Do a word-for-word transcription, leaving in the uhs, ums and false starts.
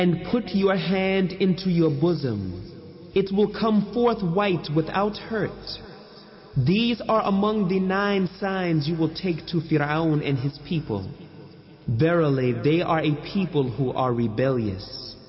And put your hand into your bosom. It will come forth white without hurt. These are among the nine signs you will take to Fir'aun and his people. Verily, they are a people who are rebellious.